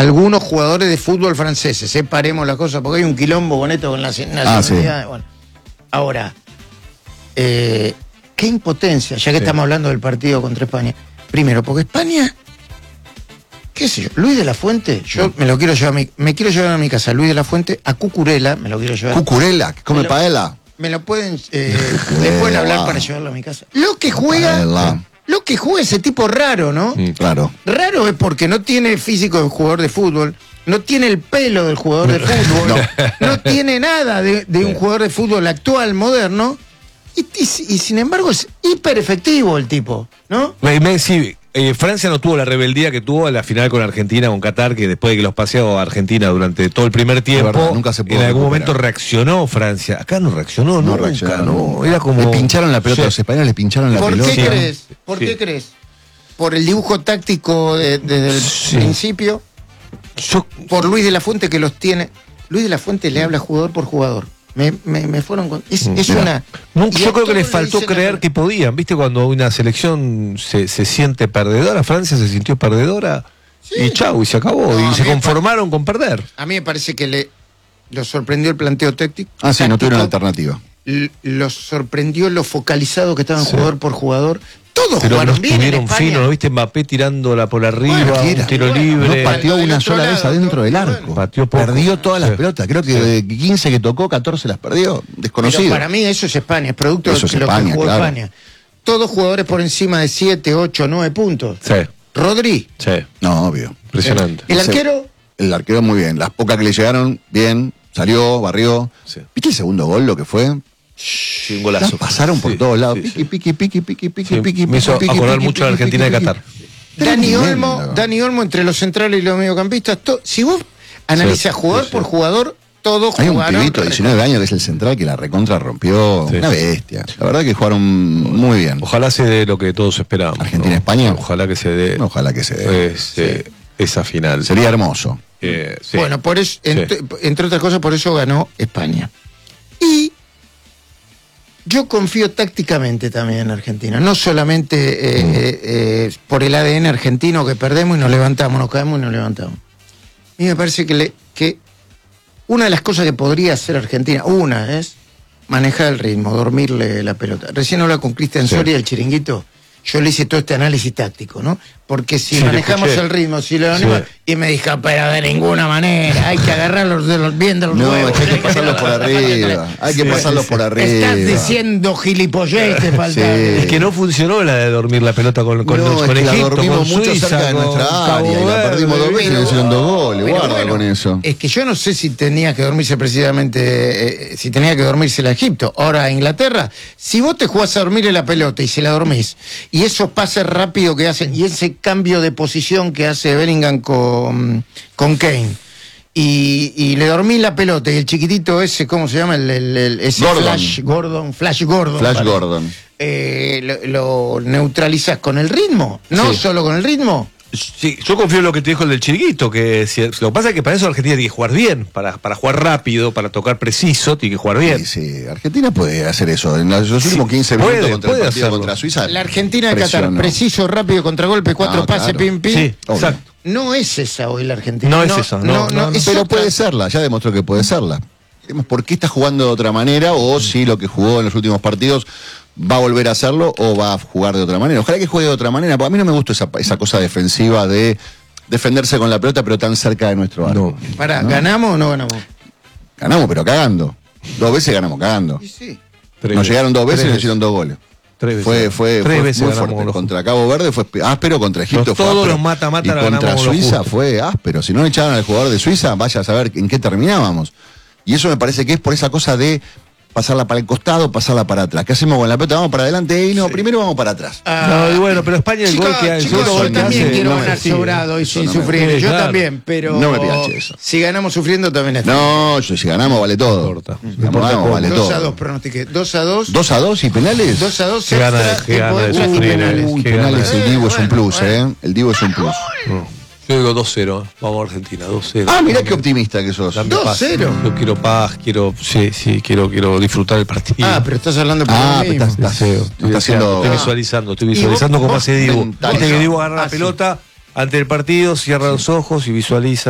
algunos jugadores de fútbol franceses. Separemos la cosa porque hay un quilombo con esto, con la nacionalidad. Sí. Bueno. Ahora, qué impotencia, ya que estamos hablando del partido contra España. Primero, porque España, qué sé yo, Luis de la Fuente, yo me lo quiero llevar me quiero llevar a mi casa, Luis de la Fuente, a Cucurella, me lo quiero llevar. Cucurella, que come paella. Me lo pueden, le pueden hablar para llevarlo a mi casa. Lo que juega ese tipo raro, ¿no? Claro. Raro es porque no tiene el físico de un jugador de fútbol, no tiene el pelo del jugador de fútbol, no tiene nada de un jugador de fútbol actual, moderno, y sin embargo es hiper efectivo el tipo, ¿no? Sí, Francia no tuvo la rebeldía que tuvo en la final con Argentina, con Qatar, que después de que los paseó a Argentina durante todo el primer tiempo, verdad, nunca se pudo en algún recuperar. momento reaccionó Francia. Acá no reaccionó, no. Era como... Le pincharon la pelota, los españoles le pincharon la pelota. ¿Por qué crees? ¿Por qué crees? ¿Por el dibujo táctico desde el principio? Por Luis de la Fuente que los tiene. Luis de la Fuente le habla jugador por jugador. Me fueron con... Es una... Yo creo que les faltó creer que podían. ¿Viste? Cuando una selección se siente perdedora, Francia se sintió perdedora, y chau, y se acabó. Y se conformaron con perder. A mí me parece que lo sorprendió el planteo táctico. Sí, no tuvieron alternativa. Los sorprendió lo focalizado que estaban jugador por jugador. Todos Pero jugaron bien en estuvieron España. finos, ¿no viste? Mbappé tirándola por arriba, un tiro libre. No pateó una sola vez adentro del arco. Pateó poco. Perdió todas las pelotas. Creo que de 15 que tocó, 14 las perdió. Desconocido. Pero para mí eso es España, es producto de lo que jugó claro. España. Todos jugadores por encima de 7, 8, 9 puntos. Sí. Rodri. Sí. No, obvio. Impresionante. ¿El arquero? El arquero muy bien. Las pocas que le llegaron, bien. Salió, barrió. Sí. ¿Viste el segundo gol lo que fue? Sí, un golazo. Pasaron por todos lados. Piqui. Me hizo acordar mucho a la Argentina de Qatar. Dani Olmo entre los centrales y los mediocampistas. Si vos analizás jugador por jugador, todos Hay un jugaron. pibito de 19 años que es el central que la recontra rompió. Sí. Una bestia. La verdad que jugaron muy bien. Ojalá se dé lo que todos esperábamos. Argentina-España. Ojalá que se dé. Ojalá que se dé. Esa final. Sería hermoso. Sí. Bueno, por eso, entre otras cosas, por eso ganó España. Y yo confío tácticamente también en Argentina, no solamente por el ADN argentino que perdemos y nos levantamos, nos caemos y nos levantamos. A mí me parece que una de las cosas que podría hacer Argentina, es manejar el ritmo, dormirle la pelota. Recién hablaba con Cristian Soria, el chiringuito, yo le hice todo este análisis táctico, ¿no? Porque si manejamos el ritmo, si lo y me dijo, pero de ninguna manera, hay que agarrarlos bien de los huevos. Hay que pasarlos por arriba. Hay que pasarlos por arriba. Estás diciendo gilipollez, te falta. Es que no funcionó la de dormir la pelota con es que Egipto, la dormimos con mucho Suiza, cerca de nuestra área y la perdimos 2 veces y le hicieron 2 goles. Guarda con eso. Es que yo no sé si tenía que dormirse precisamente, si tenía que dormirse a Egipto. Ahora a Inglaterra, si vos te jugás a dormirle la pelota y se la dormís, y esos pases rápidos que hacen, y ese cambio de posición que hace Bellingham con Kane, y le dormí la pelota, y el chiquitito ese, ¿cómo se llama? Ese Gordon. Flash Gordon. Lo neutralizás con el ritmo, no solo con el ritmo. Sí, yo confío en lo que te dijo el del chiringuito, que lo que pasa es que para eso Argentina tiene que jugar bien, para jugar rápido, para tocar preciso, tiene que jugar bien. Sí, Argentina puede hacer eso. En los últimos 15 minutos contra el partido contra Suiza. La Argentina de Qatar, preciso, rápido, contragolpe, 4 pases, pim, pim. Sí, exacto. No es esa hoy la Argentina. No es esa, no, pero puede serla, ya demostró que puede serla. ¿Por qué está jugando de otra manera? O si lo que jugó en los últimos partidos va a volver a hacerlo o va a jugar de otra manera. Ojalá que juegue de otra manera, porque a mí no me gusta esa cosa defensiva de defenderse con la pelota pero tan cerca de nuestro arco. ¿No? ¿Ganamos o no ganamos? Ganamos, pero cagando. 2 veces ganamos cagando. Sí. Nos llegaron 2 veces y nos hicieron 2 goles. 3 veces. Fue muy fuerte. Contra Cabo Verde fue áspero, contra Egipto fue áspero. Todos los mata-mata y contra Suiza fue áspero. Si no echaban al jugador de Suiza, vaya a saber en qué terminábamos. Y eso me parece que es por esa cosa de pasarla para el costado, pasarla para atrás. ¿Qué hacemos con la pelota? ¿Vamos para adelante? Y no, primero vamos para atrás. No, y bueno, pero España el gol que hay. Yo también quiero ganar sobrado y sin sufrir. Yo también, pero no me piache eso. Si ganamos sufriendo también es. No, si ganamos vale todo. Si ganamos vale todo. 2-2 pronostiqué. 2-2. 2-2 y penales. 2-2 extra y penales. Penales, el Divo es un plus, El Divo es un plus. Yo digo 2-0, vamos a Argentina, 2-0. Ah, mirá qué optimista que sos. 2-0. Yo quiero paz, quiero disfrutar el partido. Ah, pero estás hablando por Estoy visualizando cómo hace Divo. Viste que Divo agarra la pelota ante el partido, cierra los ojos y visualiza.